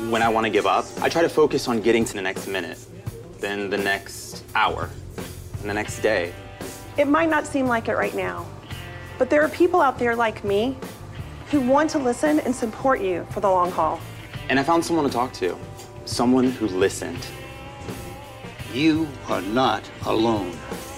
when I want to give up, I try to focus on getting to the next minute, then the next hour, and the next day. It might not seem like it right now, but there are people out there like me who want to listen and support you for the long haul. And I found someone to talk to, someone who listened. You are not alone.